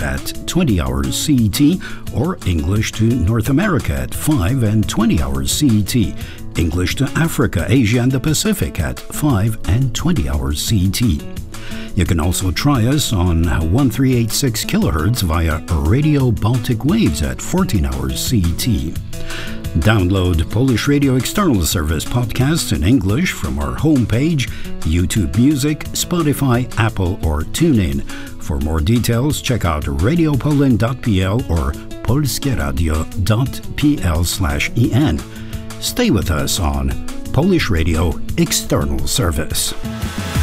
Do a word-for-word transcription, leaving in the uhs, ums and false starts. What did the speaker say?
at twenty hours C E T, or English to North America at five and twenty hours C E T. English to Africa, Asia, and the Pacific at five and twenty hours C E T. You can also try us on thirteen eighty-six kilohertz via Radio Baltic Waves at fourteen hours C E T. Download Polish Radio External Service podcasts in English from our homepage, YouTube Music, Spotify, Apple, or TuneIn. For more details, check out radiopoland dot p l or polskieradio dot p l slash e n. Stay with us on Polish Radio External Service.